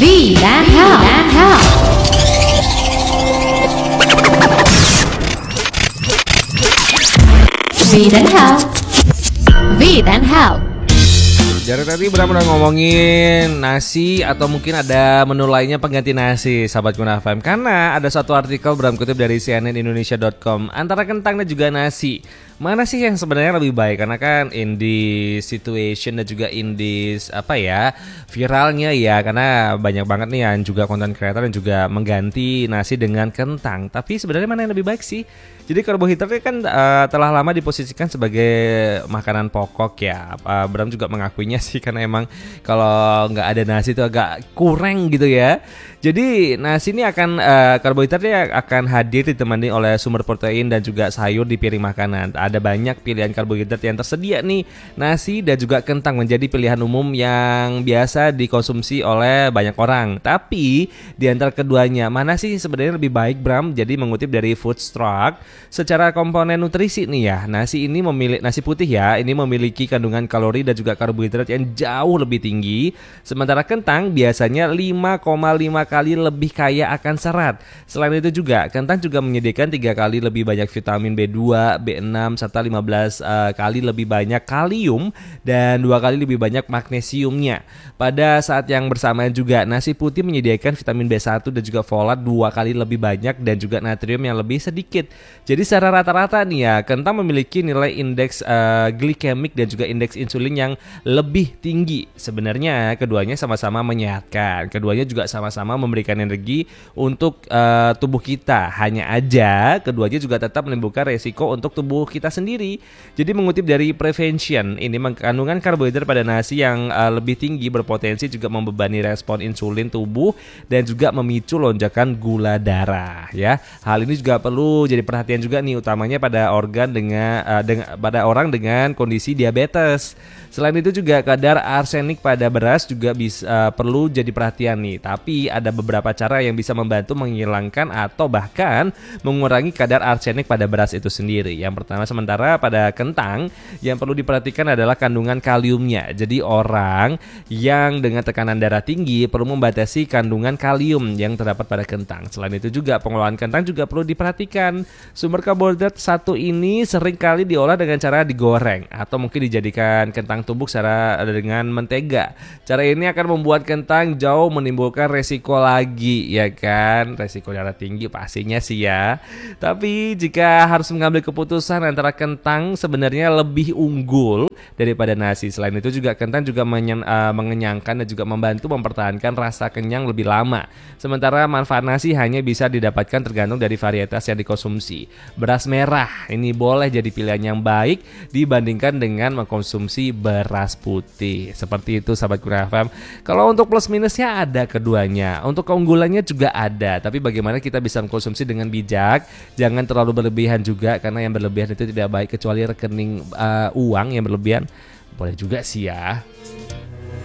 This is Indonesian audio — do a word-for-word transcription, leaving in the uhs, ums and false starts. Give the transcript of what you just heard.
V dan Hal dan Hal. V dan Hal. V dan Hal. Jadi tadi benar-benar ngomongin nasi atau mungkin ada menu lainnya pengganti nasi, sahabat Guna F M. Karena ada satu artikel beram kutip dari C N N Indonesia dot com, antara kentang dan juga nasi, mana sih yang sebenarnya lebih baik? Karena kan in this situation dan juga in this apa ya, viralnya ya, karena banyak banget nih yang juga konten creator dan juga mengganti nasi dengan kentang. Tapi sebenarnya mana yang lebih baik sih? Jadi karbohidratnya kan uh, telah lama diposisikan sebagai makanan pokok ya. Uh, Bram juga mengakuinya sih, karena emang kalau nggak ada nasi itu agak kurang gitu ya. Jadi nasi ini akan uh, karbohidratnya akan hadir ditemani oleh sumber protein dan juga sayur di piring makanan. Ada banyak pilihan karbohidrat yang tersedia nih. Nasi dan juga kentang menjadi pilihan umum yang biasa dikonsumsi oleh banyak orang. Tapi di antara keduanya, mana sih sebenarnya lebih baik, Bram? Jadi mengutip dari Foodstruck, secara komponen nutrisi nih ya, nasi ini memiliki nasi putih ya, ini memiliki kandungan kalori dan juga karbohidrat yang jauh lebih tinggi. Sementara kentang biasanya lima koma lima kali lebih kaya akan serat. Selain itu juga, kentang juga menyediakan tiga kali lebih banyak vitamin B dua, B enam, serta lima belas uh, kali lebih banyak kalium dan dua kali lebih banyak magnesiumnya. Pada saat yang bersamaan juga, nasi putih menyediakan vitamin B satu dan juga folat dua kali lebih banyak dan juga natrium yang lebih sedikit. Jadi secara rata-rata nih ya, kentang memiliki nilai indeks uh, glikemik dan juga indeks insulin yang lebih tinggi. Sebenarnya keduanya sama-sama menyehatkan. Keduanya juga sama-sama memberikan energi untuk uh, tubuh kita. Hanya aja keduanya juga tetap menimbulkan resiko untuk tubuh kita sendiri. Jadi mengutip dari Prevention, ini kandungan karbohidrat pada nasi yang uh, lebih tinggi berpotensi juga membebani respon insulin tubuh dan juga memicu lonjakan gula darah ya. Hal ini juga perlu jadi perhatian juga nih, utamanya pada organ dengan, uh, dengan pada orang dengan kondisi diabetes. Selain itu juga kadar arsenik pada beras juga bisa uh, perlu jadi perhatian nih. Tapi ada beberapa cara yang bisa membantu menghilangkan atau bahkan mengurangi kadar arsenik pada beras itu sendiri. Yang pertama, sementara pada kentang yang perlu diperhatikan adalah kandungan kaliumnya. Jadi orang yang dengan tekanan darah tinggi perlu membatasi kandungan kalium yang terdapat pada kentang. Selain itu juga pengolahan kentang juga perlu diperhatikan. Sumber karbohidrat satu ini sering kali diolah dengan cara digoreng atau mungkin dijadikan kentang tumbuk secara dengan mentega. Cara ini akan membuat kentang jauh menimbulkan resiko lagi, ya kan? Resiko darah tinggi pastinya sih ya. Tapi jika harus mengambil keputusan antara kentang sebenarnya lebih unggul daripada nasi. Selain itu juga kentang juga menyen, uh, mengenyangkan dan juga membantu mempertahankan rasa kenyang lebih lama. Sementara manfaat nasi hanya bisa didapatkan tergantung dari varietas yang dikonsumsi. Beras merah ini boleh jadi pilihan yang baik dibandingkan dengan mengkonsumsi beras putih. Seperti itu sahabat Guna F M. Kalau untuk plus minusnya ada keduanya. Untuk keunggulannya juga ada. Tapi bagaimana kita bisa mengkonsumsi dengan bijak. Jangan terlalu berlebihan juga, karena yang berlebihan itu tidak baik, kecuali rekening uh, uang yang berlebihan boleh juga sih ya.